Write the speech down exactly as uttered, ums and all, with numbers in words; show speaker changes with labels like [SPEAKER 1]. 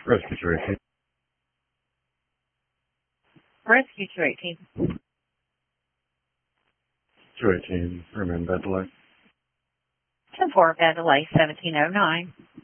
[SPEAKER 1] Rescue two eighteen.
[SPEAKER 2] Rescue two eighteen.
[SPEAKER 1] two eighteen, remain bed delay.
[SPEAKER 2] ten four, bed delay seventeen oh nine.